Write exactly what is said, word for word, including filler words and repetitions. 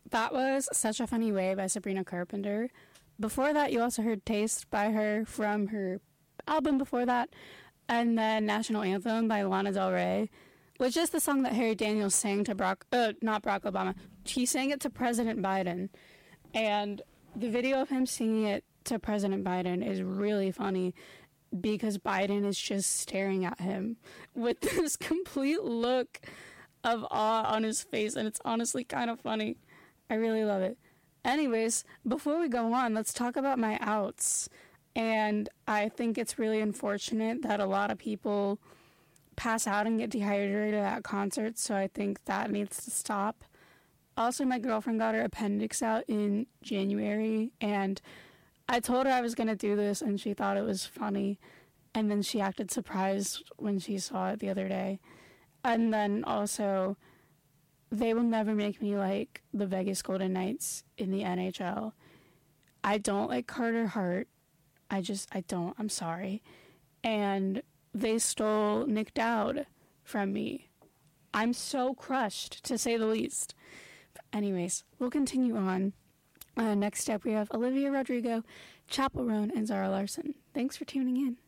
that was Such a Funny Way by Sabrina Carpenter. Before that, you also heard Taste by her from her album before that. And then National Anthem by Lana Del Rey, which is the song that Harry Daniels sang to Barack, uh, not Barack Obama. He sang it to President Biden. And the video of him singing it to President Biden is really funny because Biden is just staring at him with this complete look of awe on his face. And it's honestly kind of funny. I really love it. Anyways, before we go on, let's talk about my outs. And I think it's really unfortunate that a lot of people pass out and get dehydrated at concerts, so I think that needs to stop. Also, my girlfriend got her appendix out in January, and I told her I was going to do this, and she thought it was funny, and then she acted surprised when she saw it the other day. And then also, they will never make me like the Vegas Golden Knights in the N H L. I don't like Carter Hart. I just, I don't, I'm sorry. And they stole Nick Dowd from me. I'm so crushed, to say the least. But anyways, we'll continue on. Uh, next up, we have Olivia Rodrigo, Chappell Roan, and Zara Larsson. Thanks for tuning in.